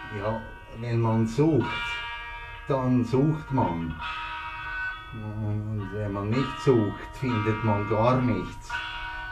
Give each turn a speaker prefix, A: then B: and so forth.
A: Ja, wenn man sucht, dann sucht man. Und wenn man nicht sucht, findet man gar nichts.